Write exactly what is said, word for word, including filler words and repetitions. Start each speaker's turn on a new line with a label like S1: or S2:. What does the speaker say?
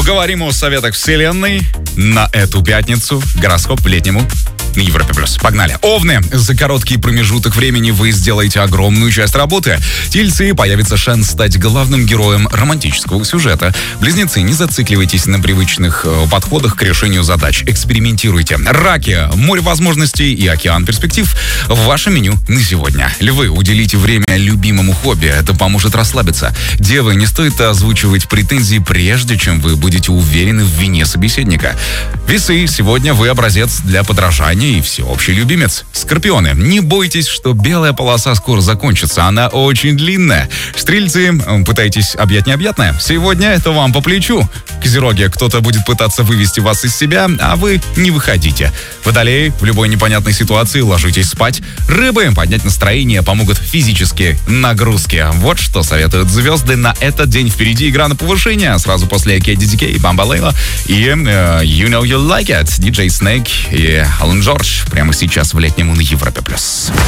S1: Говорим о советах вселенной на эту пятницу. Гороскоп летнему на Европе плюс. Погнали. Овны. За короткий промежуток времени вы сделаете огромную часть работы. Тельцы. Появится шанс стать главным героем романтического сюжета. Близнецы. Не зацикливайтесь на привычных э, подходах к решению задач. Экспериментируйте. Раки. Море возможностей и океан перспектив в вашем меню на сегодня. Львы. Уделите время любимому хобби. Это поможет расслабиться. Девы. Не стоит озвучивать претензии, прежде чем вы будете уверены в вине собеседника. Весы. Сегодня вы образец для подражания и всеобщий любимец. Скорпионы. Не бойтесь, что белая полоса скоро закончится. Она очень длинная. Стрельцы. Пытайтесь объять необъятное. Сегодня это вам по плечу. Козероги. Кто-то будет пытаться вывести вас из себя, а вы не выходите. Водолеи. В любой непонятной ситуации ложитесь спать. Рыбы. Поднять настроение помогут физические нагрузки. Вот что советуют звезды на этот день. Впереди игра на повышение. Сразу после кей ди ди кей, Бамбалейла и uh, You Know You Like It, диджей Snake и Алан Джордж. Прямо сейчас в летнем на Европе плюс.